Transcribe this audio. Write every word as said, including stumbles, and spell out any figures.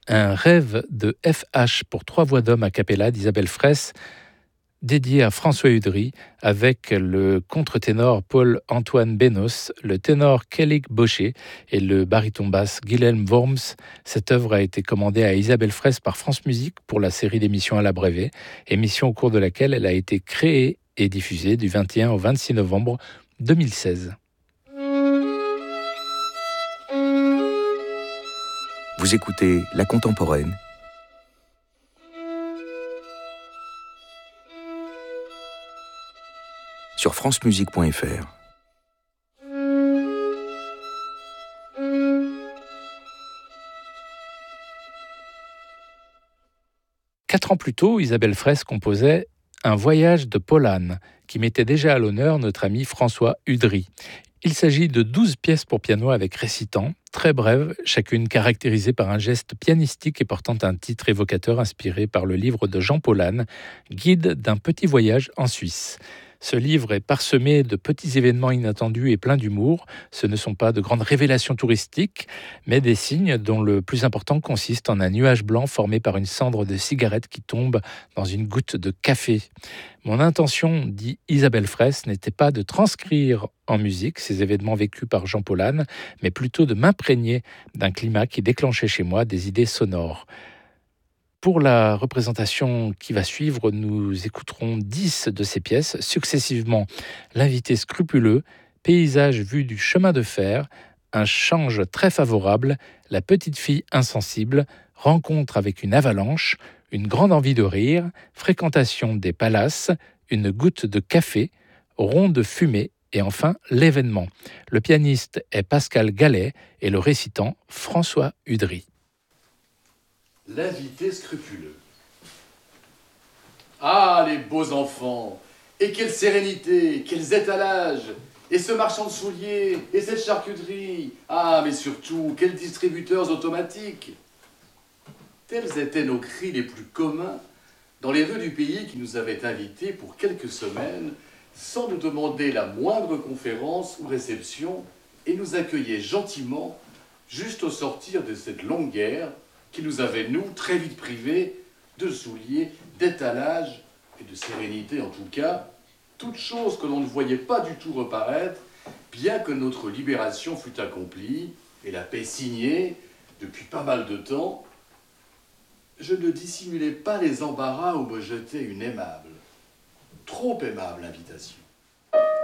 un rêve de F H pour trois voix d'homme a cappella d'Isabelle Fraisse, dédié à François Udry, avec le contre-ténor Paul-Antoine Bénos, le ténor Kellig Baucher et le baryton basse Guilhelm Worms. Cette œuvre a été commandée à Isabelle Fraisse par France Musique pour la série d'émissions à l'abrévé, émission au cours de laquelle elle a été créée et diffusée du vingt et un au vingt-six novembre deux mille seize. Vous écoutez La Contemporaine sur francemusique point f r. Quatre ans plus tôt, Isabelle Fraisse composait Un voyage de Polane, qui mettait déjà à l'honneur notre ami François Udry. Il s'agit de douze pièces pour piano avec récitant, très brèves, chacune caractérisée par un geste pianistique et portant un titre évocateur inspiré par le livre de Jean Polane, Guide d'un petit voyage en Suisse. Ce livre est parsemé de petits événements inattendus et plein d'humour. Ce ne sont pas de grandes révélations touristiques, mais des signes dont le plus important consiste en un nuage blanc formé par une cendre de cigarette qui tombe dans une goutte de café. Mon intention, dit Isabelle Fraisse, n'était pas de transcrire en musique ces événements vécus par Jean Polane, mais plutôt de m'imprégner d'un climat qui déclenchait chez moi des idées sonores. Pour la représentation qui va suivre, nous écouterons dix de ces pièces, successivement L'invité scrupuleux, Paysage vu du chemin de fer, Un change très favorable, La petite fille insensible, Rencontre avec une avalanche, Une grande envie de rire, Fréquentation des palaces, Une goutte de café, Rond de fumée et enfin L'événement. Le pianiste est Pascal Gallet et le récitant François Udry. L'invité scrupuleux. Ah, les beaux enfants! Et quelle sérénité, quels étalages! Et ce marchand de souliers, et cette charcuterie! Ah, mais surtout, quels distributeurs automatiques! Tels étaient nos cris les plus communs dans les rues du pays qui nous avaient invités pour quelques semaines, sans nous demander la moindre conférence ou réception, et nous accueillaient gentiment, juste au sortir de cette longue guerre, qui nous avait, nous, très vite privés de souliers, d'étalage et de sérénité en tout cas, toutes choses que l'on ne voyait pas du tout reparaître, bien que notre libération fût accomplie et la paix signée depuis pas mal de temps. Je ne dissimulais pas les embarras où me jetait une aimable, trop aimable invitation.